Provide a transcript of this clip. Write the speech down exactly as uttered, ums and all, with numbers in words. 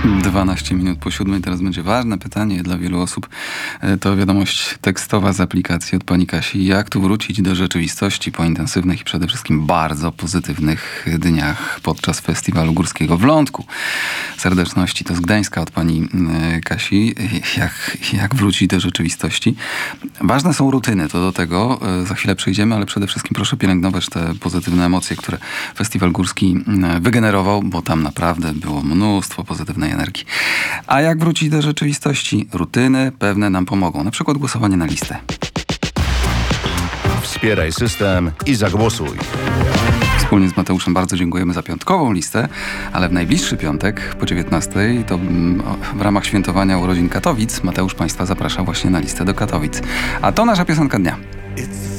dwanaście minut po siódmej. Teraz będzie ważne pytanie dla wielu osób. To wiadomość tekstowa z aplikacji od pani Kasi. Jak tu wrócić do rzeczywistości po intensywnych i przede wszystkim bardzo pozytywnych dniach podczas festiwalu górskiego w Lądku? Serdeczności to z Gdańska od pani Kasi. Jak, jak wrócić do rzeczywistości? Ważne są rutyny, to do tego za chwilę przejdziemy, ale przede wszystkim proszę pielęgnować te pozytywne emocje, które festiwal górski wygenerował, bo tam naprawdę było mnóstwo pozytywnej energii. A jak wrócić do rzeczywistości? Rutyny pewne nam pomogą. Na przykład głosowanie na listę. Wspieraj system i zagłosuj. Wspólnie z Mateuszem bardzo dziękujemy za piątkową listę, ale w najbliższy piątek po dziewiętnastej to w ramach świętowania urodzin Katowic Mateusz Państwa zaprasza właśnie na listę do Katowic. A to nasza piosenka dnia.